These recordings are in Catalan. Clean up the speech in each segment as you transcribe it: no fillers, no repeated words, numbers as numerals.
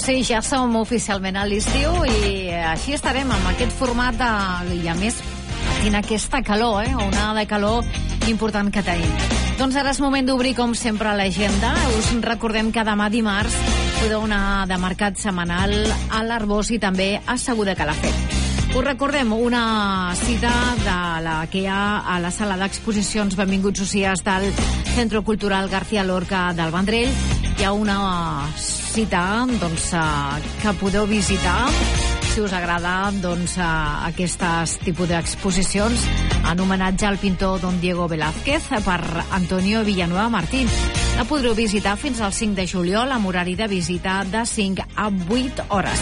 Sí, ja som oficialment a l'estiu i així estarem amb aquest format i a més patint aquesta calor, onada de calor important que tenim. Doncs ara és moment d'obrir com sempre l'agenda. Us recordem que demà dimarts podeu anar de mercat setmanal a l'Arbós i també a Segur de Calafell. Us recordem una cita de la que hi ha a la sala d'exposicions Benvinguts Socials del Centro Cultural García Lorca del Vendrell. Hi ha una cita que podeu visitar si us agrada aquest tipus d'exposicions en homenatge al pintor Don Diego Velázquez per Antonio Villanueva Martín. La podreu visitar fins al 5 de juliol amb horari de visita de 5 a 8 hores.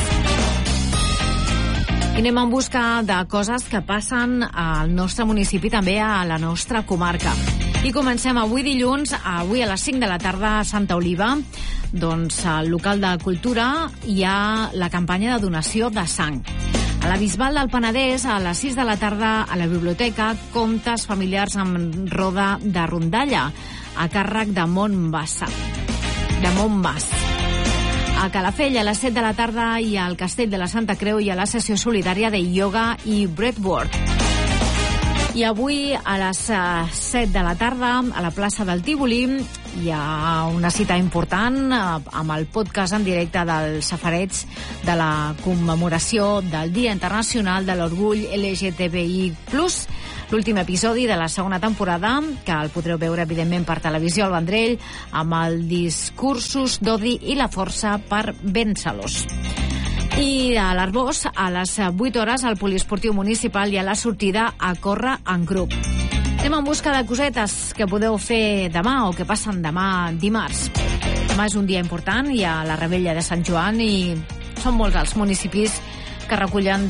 I anem en busca de coses que passen al nostre municipi, també a la nostra comarca. I comencem avui dilluns, avui a les 5 de la tarda a Santa Oliva, al local de cultura hi ha la campanya de donació de sang. A la Bisbal del Penedès, a les 6 de la tarda a la biblioteca, contes familiars amb roda de rondalla, a càrrec de Montbas. A Calafell, a les 7 de la tarda, i al Castell de la Santa Creu hi ha la sessió solidària de ioga i breathwork. I avui, a les 7 de la tarda, a la plaça del Tívoli, hi ha una cita important amb el podcast en directe del safareig de la commemoració del Dia Internacional de l'Orgull LGTBI+, l'últim episodi de la segona temporada, que el podreu veure, evidentment, per televisió al Vendrell, amb el discursos d'odi i la força per vèncer-los. I a l'Arbós, a les 8 hores, al poliesportiu municipal hi ha la sortida a córrer en grup. Anem en busca de cosetes que podeu fer demà o que passen demà dimarts. Demà és un dia important, hi ha la Revetlla de Sant Joan i són molts els municipis que recullen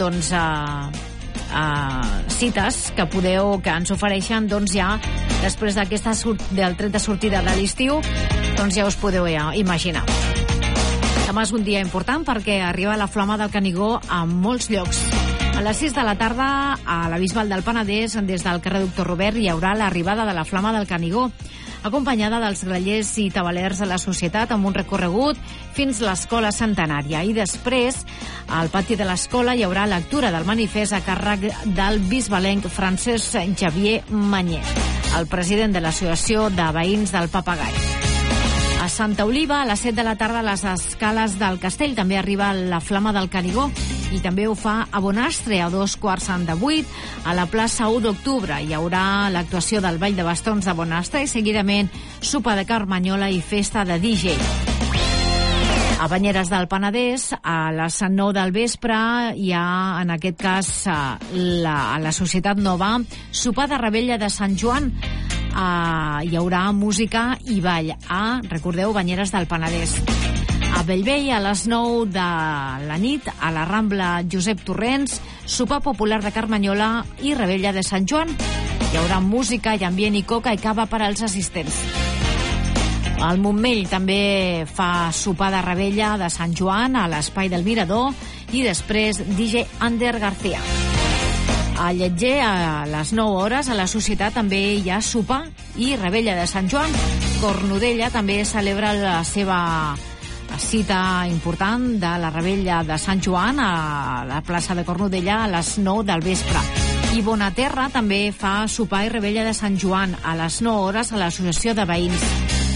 cites que ens ofereixen ja després del tret de sortida de l'estiu, ja us podeu imaginar. Demà és un dia important perquè arriba la Flama del Canigó a molts llocs. A les 6 de la tarda, a la Bisbal del Penedès, des del carrer Doctor Robert, hi haurà l'arribada de la Flama del Canigó, acompanyada dels grallers i tabalers de la societat amb un recorregut fins a l'Escola Centenària. I després, al pati de l'escola, hi haurà lectura del manifest a càrrec del bisbalenc Francesc Xavier Manyer, el president de l'Associació de Veïns del Papagai. A Santa Oliva, a les 7 de la tarda, a les escales del castell, també arriba la Flama del Canigó, i també ho fa a Bonastre, a 7:45. A la plaça 1 d'octubre hi haurà l'actuació del Ball de Bastons de Bonastre i seguidament sopa de carmanyola i festa de DJ. A Banyeres del Penedès, a les 9 del vespre, hi ha, en aquest cas, a la Societat Nova, sopar de Revetlla de Sant Joan. Hi haurà música i ball a, recordeu, Banyeres del Penedès. A Bellvei, a les 9 de la nit, a la Rambla Josep Torrents, sopar popular de carmanyola i Revetlla de Sant Joan. Hi haurà música i ambient i coca i cava per als assistents. El Montmell també fa sopar de Revetlla de Sant Joan a l'Espai del Mirador i després DJ Ander García. A Lletger, a les 9 hores, a la Societat també hi ha sopar i Revetlla de Sant Joan. Cornudella també celebra la seva cita important de la Revetlla de Sant Joan a la plaça de Cornudella a les 9 del vespre. I Bonaterra també fa sopar i Revetlla de Sant Joan a les 9 hores a l'Associació de Veïns.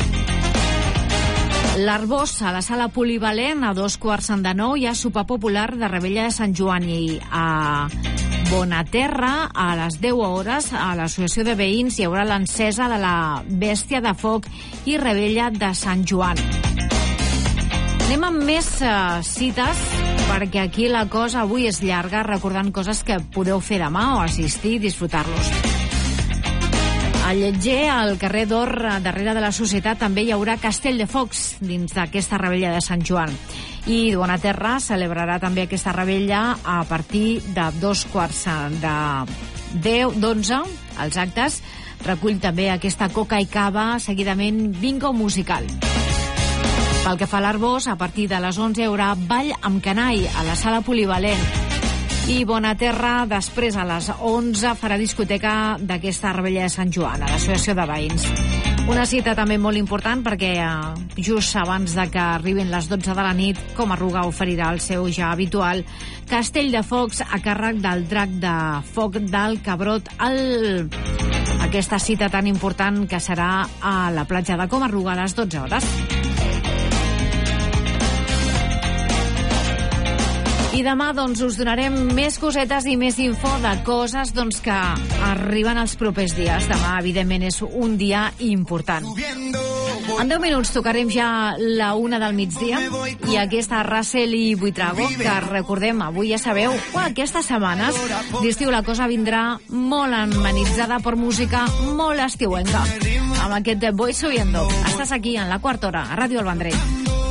L'Arbós, a la sala polivalent, a 8:45 hi ha sopar popular de Revetlla de Sant Joan, i a Bonaterra, a les 10 hores, a l'Associació de Veïns hi haurà l'encesa de la Bèstia de Foc i Revetlla de Sant Joan. Anem amb més cites, perquè aquí la cosa avui és llarga, recordant coses que podeu fer demà o assistir i disfrutar-los. A Lletger, al carrer d'Or, darrere de la Societat, també hi haurà Castell de Focs dins d'aquesta Revetlla de Sant Joan. I Bonaterra celebrarà també aquesta Revetlla a partir de 11:15. Els actes recull també aquesta coca i cava, seguidament bingo musical. Pel que fa a l'Arbós, a partir de les 11 hi haurà ball amb canall a la sala polivalent. I Bonaterra, després a les 11, farà discoteca d'aquesta Revetlla de Sant Joan, a l'Associació de Veïns. Una cita també molt important perquè just abans de que arribin les 12 de la nit, Coma-ruga oferirà el seu ja habitual castell de focs a càrrec del drac de foc del Cabrot. Aquesta cita tan important que serà a la platja de Coma-ruga a les 12 hores. I demà doncs, us donarem més cosetes i més info de coses doncs, que arriben els propers dies. Demà, evidentment, és un dia important. En 10 minuts tocarem ja la 1 del migdia i aquesta Russell i Buitrago, que recordem, avui ja sabeu, aquestes setmanes d'estiu la cosa vindrà molt amenitzada per música molt estiuenca. Amb aquest Voy Subiendo. Estàs aquí en la quarta hora, a Ràdio El Vendrell.